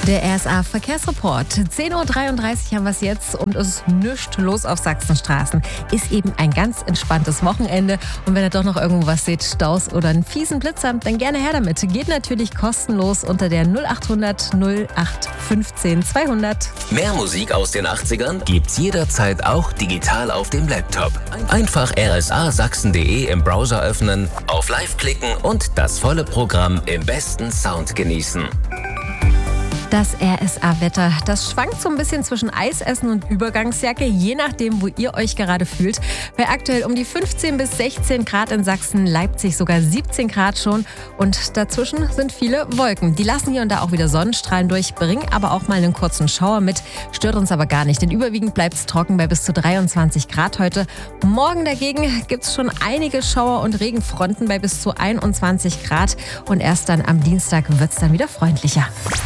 Der RSA-Verkehrsreport. 10.33 Uhr haben wir es jetzt und es ist nichts los auf Sachsenstraßen. Ist eben ein ganz entspanntes Wochenende. Und wenn ihr doch noch irgendwo was seht, Staus oder einen fiesen Blitzer, dann gerne her damit. Geht natürlich kostenlos unter der 0800 0815 200. Mehr Musik aus den 80ern gibt's jederzeit auch digital auf dem Laptop. Einfach rsasachsen.de im Browser öffnen, auf Live klicken und das volle Programm im besten Sound genießen. Das RSA-Wetter, das schwankt so ein bisschen zwischen Eisessen und Übergangsjacke, je nachdem, wo ihr euch gerade fühlt. Bei aktuell um die 15 bis 16 Grad in Sachsen, Leipzig sogar 17 Grad schon. Und dazwischen sind viele Wolken. Die lassen hier und da auch wieder Sonnenstrahlen durch, bringen aber auch mal einen kurzen Schauer mit. Stört uns aber gar nicht, denn überwiegend bleibt es trocken bei bis zu 23 Grad heute. Morgen dagegen gibt es schon einige Schauer- und Regenfronten bei bis zu 21 Grad. Und erst dann am Dienstag wird es dann wieder freundlicher.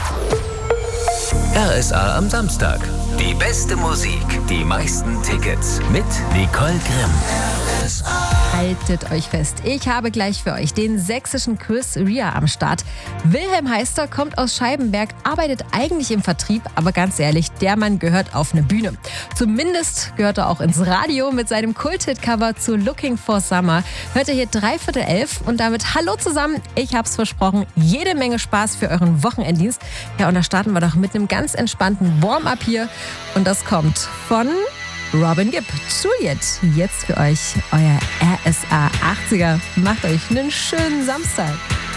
RSA am Samstag. Die beste Musik, die meisten Tickets mit Nicole Grimm. Haltet euch fest, ich habe gleich für euch den sächsischen Chris Rea am Start. Wilhelm Heister kommt aus Scheibenberg, arbeitet eigentlich im Vertrieb, aber ganz ehrlich, der Mann gehört auf eine Bühne. Zumindest gehört er auch ins Radio mit seinem Kult-Hit-Cover zu Looking for Summer. Hört ihr hier 11:45 und damit hallo zusammen, ich hab's versprochen, jede Menge Spaß für euren Wochenenddienst. Ja, und da starten wir doch mit einem ganz entspannten Warm-up hier und das kommt von Robin Gibb, Juliet, jetzt für euch euer RSA 80er. Macht euch einen schönen Samstag.